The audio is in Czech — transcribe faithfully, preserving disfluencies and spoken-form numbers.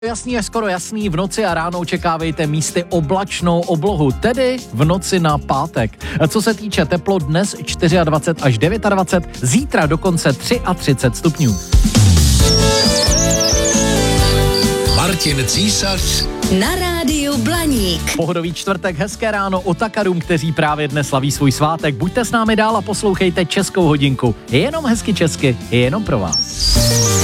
Jasný je skoro jasný, v noci a ráno očekávejte místy oblačnou oblohu, tedy v noci na pátek. Co se týče teplo, dnes dvacet čtyři až dvacet devět, zítra dokonce třicet tři stupňů. Martin Císař na rádiu Blaník. Pohodový čtvrtek, hezké ráno otakarům, kteří právě dnes slaví svůj svátek. Buďte s námi dál a poslouchejte Českou hodinku. Jenom hezky česky, jenom pro vás.